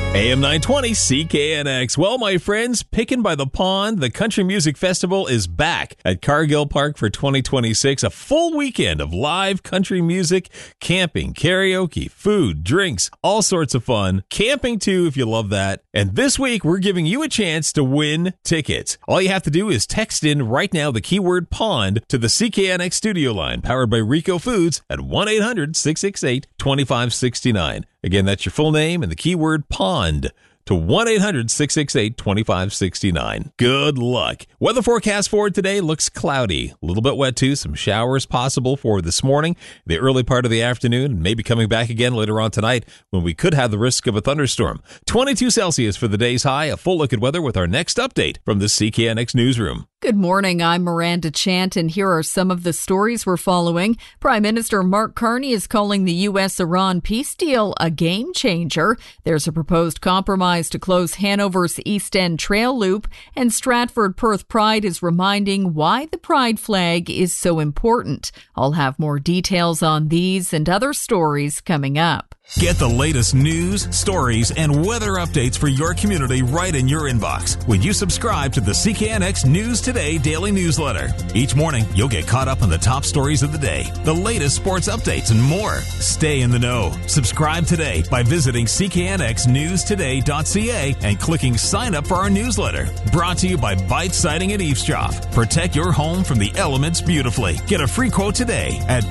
AM 920 CKNX. Well, my friends, Pickin' by the Pond, the Country Music Festival is back at Cargill Park for 2026. A full weekend of live country music, camping, karaoke, food, drinks, all sorts of fun. Camping too, if you love that. And this week, we're giving you a chance to win tickets. All you have to do is text in right now the keyword pond to the CKNX studio line, powered by Rico Foods at 1-800-668-2569. Again, that's your full name and the keyword pond to 1-800-668-2569. Good luck. Weather forecast for today looks cloudy. A little bit wet too. Some showers possible for this morning, the early part of the afternoon, and maybe coming back again later on tonight when we could have the risk of a thunderstorm. 22 Celsius for the day's high. A full look at weather with our next update from the CKNX newsroom. Good morning, I'm Miranda Chant, and here are some of the stories we're following. Prime Minister Mark Carney is calling the U.S.-Iran peace deal a game changer. There's a proposed compromise to close Hanover's East End Trail Loop, and Stratford Perth Pride is reminding why the Pride flag is so important. I'll have more details on these and other stories coming up. Get the latest news, stories, and weather updates for your community right in your inbox when you subscribe to the CKNX News Today daily newsletter. Each morning, you'll get caught up on the top stories of the day, the latest sports updates, and more. Stay in the know. Subscribe today by visiting cknxnewstoday.ca and clicking sign up for our newsletter. Brought to you by Bite Siding and Eavesdrop. Protect your home from the elements beautifully. Get a free quote today at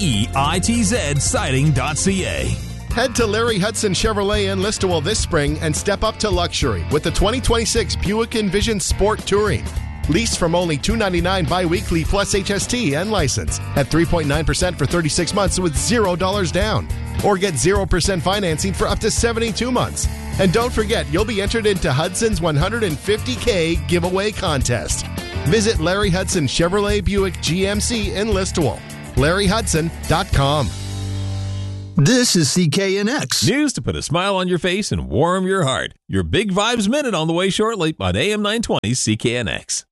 BEITZsiding.ca. Head to Larry Hudson Chevrolet in Listowel this spring and step up to luxury with the 2026 Buick Envision Sport Touring. Lease from only $299 bi-weekly plus HST and license at 3.9% for 36 months with $0 down. Or get 0% financing for up to 72 months. And don't forget, you'll be entered into Hudson's $150K giveaway contest. Visit Larry Hudson Chevrolet Buick GMC in Listowel. LarryHudson.com. This is CKNX. News to put a smile on your face and warm your heart. Your Big Vibes Minute on the way shortly on AM 920 CKNX.